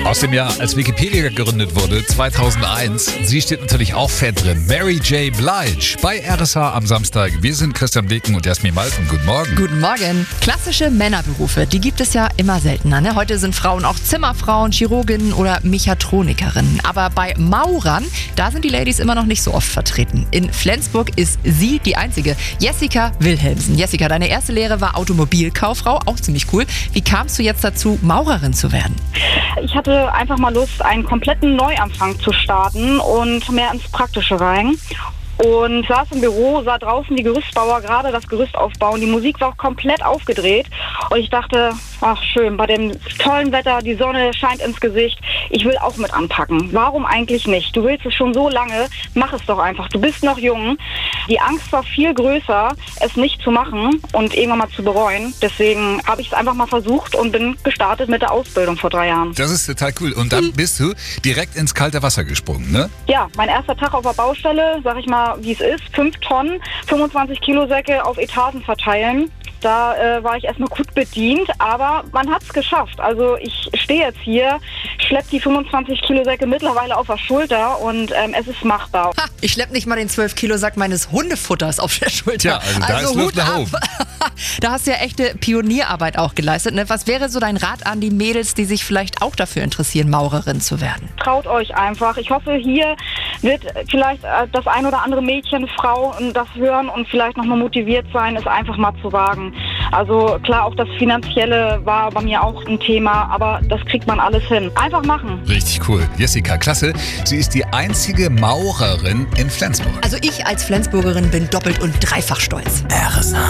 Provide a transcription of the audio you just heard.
Aus dem Jahr, als Wikipedia gegründet wurde, 2001. Sie steht natürlich auch fett drin. Mary J. Blige bei RSH am Samstag. Wir sind Christian Beken und Jasmin Malten. Guten Morgen. Guten Morgen. Klassische Männerberufe, die gibt es ja immer seltener. Ne? Heute sind Frauen auch Zimmerfrauen, Chirurginnen oder Mechatronikerinnen. Aber bei Maurern, da sind die Ladies immer noch nicht so oft vertreten. In Flensburg ist sie die einzige, Jessica Wilhelmsen. Jessica, deine erste Lehre war Automobilkauffrau, auch ziemlich cool. Wie kamst du jetzt dazu, Maurerin zu werden? Ich hatte einfach mal Lust, einen kompletten Neuanfang zu starten und mehr ins Praktische rein. Und saß im Büro, sah draußen die Gerüstbauer gerade das Gerüst aufbauen. Die Musik war auch komplett aufgedreht. Und ich dachte, ach schön, bei dem tollen Wetter, die Sonne scheint ins Gesicht. Ich will auch mit anpacken. Warum eigentlich nicht? Du willst es schon so lange, mach es doch einfach. Du bist noch jung. Die Angst war viel größer, es nicht zu machen und irgendwann mal zu bereuen. Deswegen habe ich es einfach mal versucht und bin gestartet mit der Ausbildung vor 3 Jahren. Das ist total cool. Und dann bist du direkt ins kalte Wasser gesprungen, ne? Ja, mein erster Tag auf der Baustelle, sag ich mal, wie es ist, 5 Tonnen, 25 Kilo Säcke auf Etagen verteilen. Da war ich erstmal gut bedient, aber man hat es geschafft. Also ich stehe jetzt hier, schleppe die 25 Kilo Säcke mittlerweile auf der Schulter und es ist machbar. Ha, ich schleppe nicht mal den 12 Kilo Sack meines Hundefutters auf der Schulter. Ja, also da ist Luft nach oben. Da hast du ja echte Pionierarbeit auch geleistet. Ne? Was wäre so dein Rat an die Mädels, die sich vielleicht auch dafür interessieren, Maurerin zu werden? Traut euch einfach. Ich hoffe, hier wird vielleicht das ein oder andere Mädchen, Frau das hören und vielleicht nochmal motiviert sein, es einfach mal zu wagen. Also klar, auch das Finanzielle war bei mir auch ein Thema, aber das kriegt man alles hin. Einfach machen. Richtig cool. Jessica, klasse. Sie ist die einzige Maurerin in Flensburg. Also ich als Flensburgerin bin doppelt und dreifach stolz. RSH.